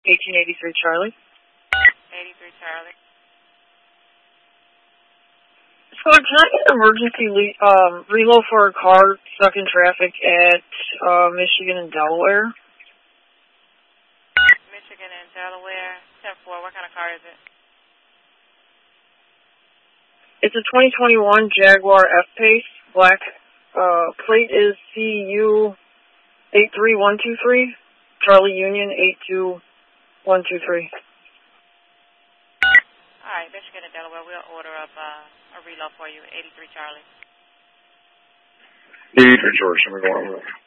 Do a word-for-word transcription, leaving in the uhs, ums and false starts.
eighteen eighty-three Charlie. eighty-three Charlie. So can I get an emergency le um, reload for a car stuck in traffic at uh, Michigan and Delaware? Michigan and Delaware. ten four, what kind of car is it? It's a twenty twenty-one Jaguar F-Pace. Black. Uh, plate is C U eight three one two three. Charlie Union eight two one two three. All right, Michigan and Delaware. We'll order up uh, a reload for you. eighty-three Charlie. eighty-three George. Let me go over.